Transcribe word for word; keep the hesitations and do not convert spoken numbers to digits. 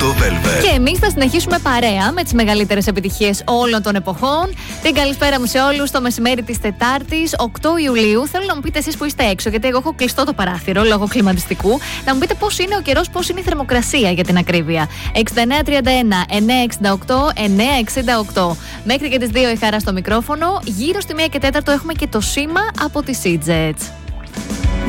το Velvet. Και εμείς θα συνεχίσουμε παρέα με τις μεγαλύτερες επιτυχίες όλων των εποχών. Την καλησπέρα μου σε όλους το μεσημέρι της Τετάρτης, οκτώ Ιουλίου. Θέλω να μου πείτε εσείς που είστε έξω, γιατί εγώ έχω κλειστό το παράθυρο λόγω κλιματιστικού. Να μου πείτε πώς είναι ο καιρός, πώς είναι η θερμοκρασία για την ακρίβεια. εξήντα εννέα τριάντα ένα εννιακόσια εξήντα οκτώ εννιακόσια εξήντα οκτώ. Μέχρι και τις δύο η Χαρά στο μικρόφωνο. Γύρω στη μία και τέταρτο έχουμε και το σήμα από τη Seajets.